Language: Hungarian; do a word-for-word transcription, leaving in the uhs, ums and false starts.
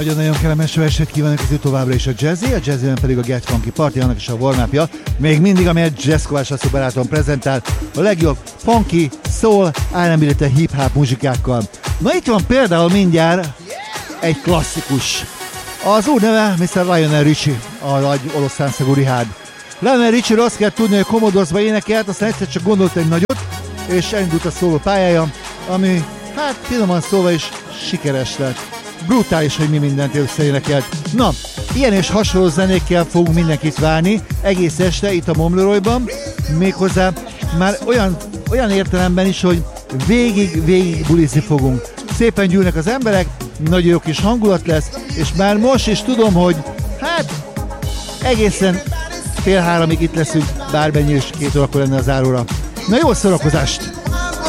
Nagyon-nagyon kellemes estét kívánok, ez továbbra is a Jazzy, a Jazzyben pedig a Get Funky Party, annak is a warm-upja. Még mindig, amelyet Jazz Kovács László barátom prezentál, a legjobb funky, soul, er end bé, illetve hip-hop muzsikákkal. Na itt van például mindjárt egy klasszikus. Az úr neve miszter Lionel Richie, a nagy oroszlánszagú Richard. Lionel Richie-ről azt kell tudni, hogy Commodores-ba énekelt, aztán egyszer csak gondolt egy nagyot, és elindult a szóló pályája, ami hát finoman szólva is sikeres lett. Brutális, hogy mi mindent összeénekelt. Na, ilyen és hasonló zenékkel fogunk mindenkit várni egész este itt a Momleroyban, méghozzá már olyan, olyan értelemben is, hogy végig, végig bulizni fogunk. Szépen gyűlnek az emberek, nagyon jó kis hangulat lesz, és már most is tudom, hogy hát egészen fél háromig itt leszünk, bármennyi és két órakor lenne az áróra. Na jó szórakozást!